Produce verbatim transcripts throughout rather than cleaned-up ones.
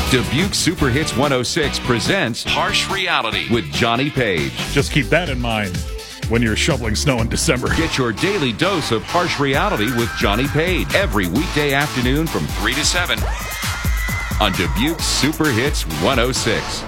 Dubuque Super Hits one oh six presents Harsh Reality with Johnny Page. Just keep that in mind when you're shoveling snow in December. Get your daily dose of Harsh Reality with Johnny Page every weekday afternoon from three to seven on Dubuque Super Hits one oh six.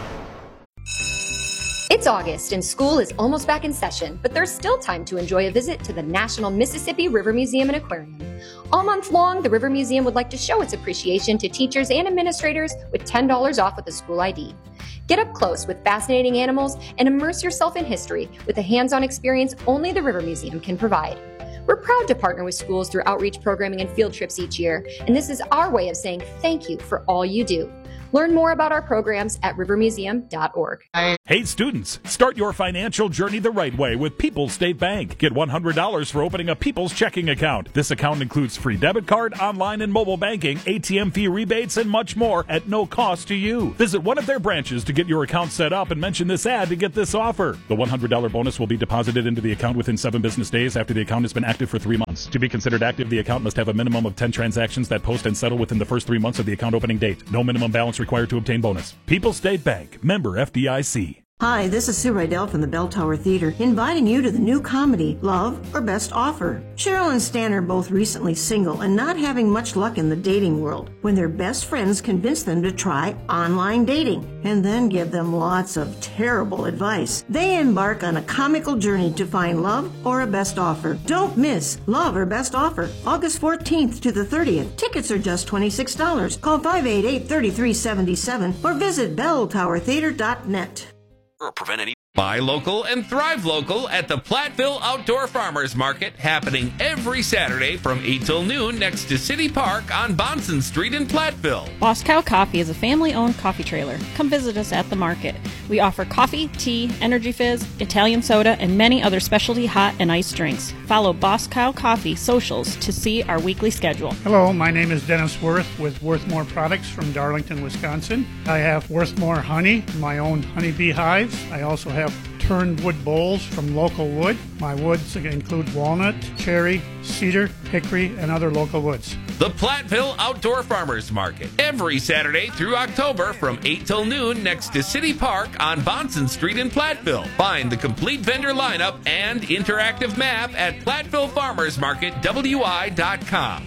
It's August and school is almost back in session, but there's still time to enjoy a visit to the National Mississippi River Museum and Aquarium. All month long, the River Museum would like to show its appreciation to teachers and administrators with ten dollars off with a school I D. Get up close with fascinating animals and immerse yourself in history with a hands-on experience only the River Museum can provide. We're proud to partner with schools through outreach programming and field trips each year, and this is our way of saying thank you for all you do. Learn more about our programs at river museum dot org. Hey students, start your financial journey the right way with People's State Bank. Get one hundred dollars for opening a People's checking account. This account includes free debit card, online and mobile banking, A T M fee rebates, and much more at no cost to you. Visit one of their branches to get your account set up and mention this ad to get this offer. The one hundred dollars bonus will be deposited into the account within seven business days after the account has been active for three months. To be considered active, the account must have a minimum of ten transactions that post and settle within the first three months of the account opening date. No minimum balance required to obtain bonus. People's State Bank, member F D I C. Hi, this is Sue Rydell from the Bell Tower Theater, inviting you to the new comedy, Love or Best Offer. Cheryl and Stan are both recently single and not having much luck in the dating world when their best friends convince them to try online dating and then give them lots of terrible advice. They embark on a comical journey to find love or a best offer. Don't miss Love or Best Offer, August fourteenth to the thirtieth. Tickets are just twenty-six dollars. Call five eight eight, three three seven seven or visit bell tower theater dot net. Or prevent any. Buy local and thrive local at the Platteville Outdoor Farmers Market, happening every Saturday from eight till noon next to City Park on Bonson Street in Platteville. Boss Cow Coffee is a family-owned coffee trailer. Come visit us at the market. We offer coffee, tea, energy fizz, Italian soda, and many other specialty hot and iced drinks. Follow Boss Cow Coffee socials to see our weekly schedule. Hello, my name is Dennis Worth with Worthmore Products from Darlington, Wisconsin. I have Worthmore honey, my own honeybee hives. I also have turned wood bowls from local wood. My woods include walnut, cherry, cedar, hickory, and other local woods. The Platteville Outdoor Farmers Market, every Saturday through October from eight till noon next to City Park on Bonson Street in Platteville. Find the complete vendor lineup and interactive map at platteville farmers market w i dot com.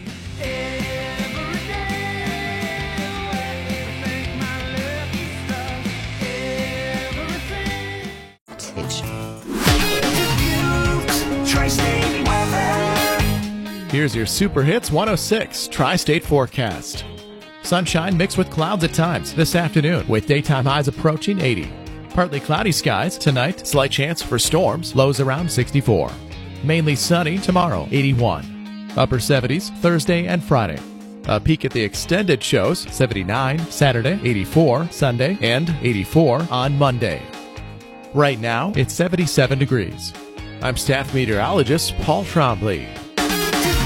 Here's your Super Hits one oh six Tri-State forecast. Sunshine mixed with clouds at times this afternoon, with daytime highs approaching eighty. Partly cloudy skies tonight, slight chance for storms, lows around sixty-four. Mainly sunny tomorrow, eighty-one. Upper seventies Thursday and Friday. A peek at the extended shows, seventy-nine Saturday, eighty-four Sunday, and eighty-four on Monday. Right now, it's seventy-seven degrees. I'm staff meteorologist Paul Trombley.